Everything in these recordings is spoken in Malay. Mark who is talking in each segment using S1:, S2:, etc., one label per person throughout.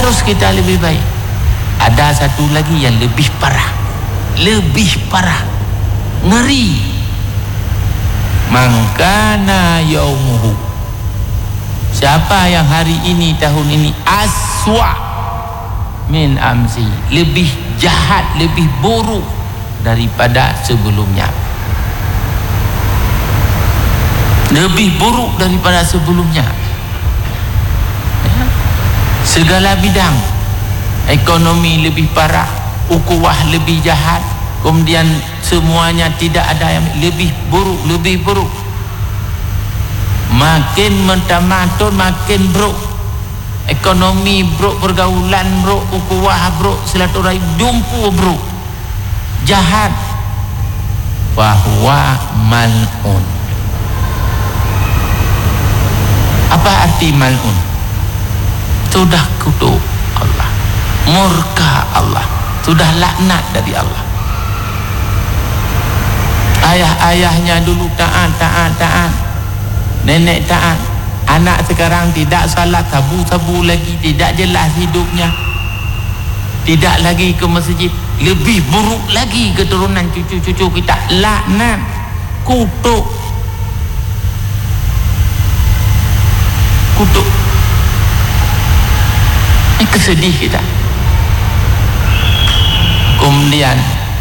S1: harus kita lebih baik. Ada satu lagi yang lebih parah, ngeri. Mangkana yaumuhu, siapa yang hari ini, tahun ini, aswa min amsi, lebih jahat, lebih buruk daripada sebelumnya, lebih buruk daripada sebelumnya. Segala bidang, ekonomi lebih parah, ukhuwah lebih jahat, kemudian semuanya tidak ada yang lebih buruk. Makin mentamatur makin buruk, ekonomi buruk, pergaulan buruk, ukhuwah buruk, silaturahim jumpu buruk, jahat. Fahuwa mal'un. Apa arti mal'un? Sudah kutuk Allah, murka Allah, sudah laknat dari Allah. Ayah-ayahnya dulu taat, nenek taat, anak sekarang tidak salat, sabu-sabu lagi, tidak jelas hidupnya, tidak lagi ke masjid, lebih buruk lagi keturunan cucu-cucu kita, laknat, kutuk. Ini kesedih kita. Kemudian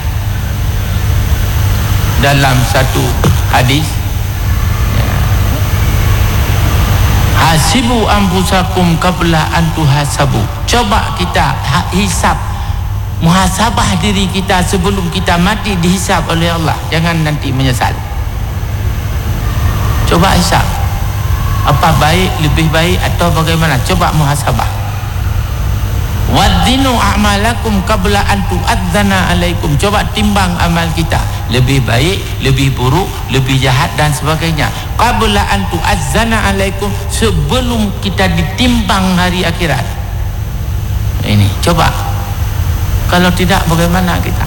S1: dalam satu hadis, hasibu anfusakum qabla an tuhasabu. Coba kita hisab, muhasabah diri kita sebelum kita mati, dihisab oleh Allah. Jangan nanti menyesal. Coba hisab, apa baik, lebih baik atau bagaimana? Coba muhasabah. Wadzinu a'malakum qabla an tu'adzana alaikum. Coba timbang amal kita, lebih baik, lebih buruk, lebih jahat dan sebagainya, qabla an tu'adzana alaikum, sebelum kita ditimbang hari akhirat. Ini coba, kalau tidak bagaimana kita?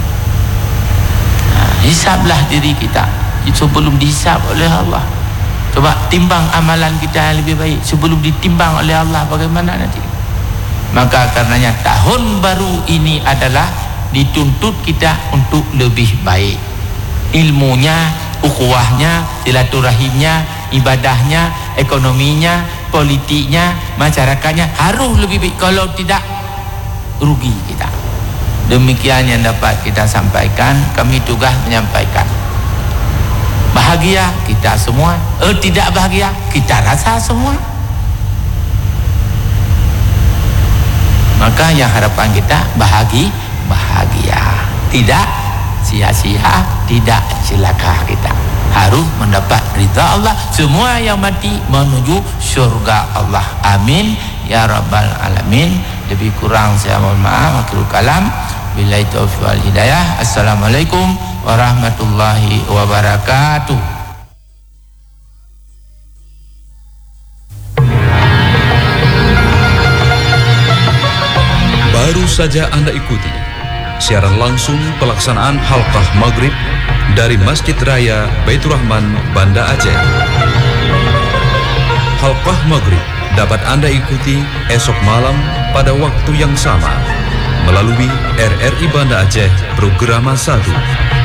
S1: Hisablah diri kita sebelum dihisab oleh Allah. Coba timbang amalan kita yang lebih baik sebelum ditimbang oleh Allah, bagaimana nanti? Maka karenanya tahun baru ini adalah dituntut kita untuk lebih baik. Ilmunya, ukhuwahnya, silaturahimnya, ibadahnya, ekonominya, politiknya, masyarakatnya harus lebih baik. Kalau tidak, rugi kita. Demikian yang dapat kita sampaikan. Kami tugas menyampaikan. Bahagia kita semua, tidak bahagia kita rasa semua. Maka yang harapan kita bahagia, tidak sia-sia, tidak celaka. Kita harus mendapat ridha Allah. Semua yang mati menuju surga Allah. Amin ya rabbal alamin. Lebih kurang saya mohon maaf. Akhirul kalam, billahi taufiq wal hidayah. Assalamualaikum warahmatullahi wabarakatuh.
S2: Baru saja Anda ikuti siaran langsung pelaksanaan halqah maghrib dari Masjid Raya Baitur Rahman, Banda Aceh. Halqah maghrib dapat Anda ikuti esok malam pada waktu yang sama melalui RRI Banda Aceh Programa 1.